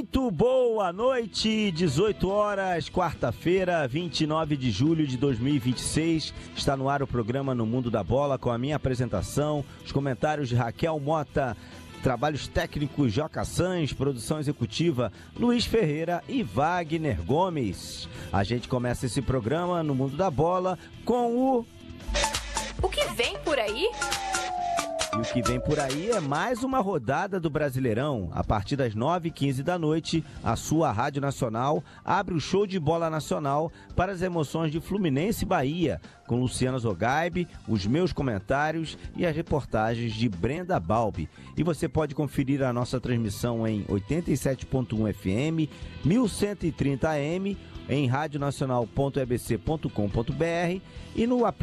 Muito boa noite, 18 horas, quarta-feira, 29 de julho de 2026. Está no ar o programa No Mundo da Bola com a minha apresentação, os comentários de Raquel Mota, trabalhos técnicos Joca Sans, produção executiva Luiz Ferreira e Wagner Gomes. A gente começa esse programa No Mundo da Bola com O que vem por aí? E o que vem por aí é mais uma rodada do Brasileirão. A partir das 9h15 da noite, a sua Rádio Nacional abre o show de bola nacional para as emoções de Fluminense e Bahia, com Luciana Zogaib, os meus comentários e as reportagens de Brenda Balbi. E você pode conferir a nossa transmissão em 87.1 FM, 1130 AM, em radionacional.ebc.com.br e no aplicativo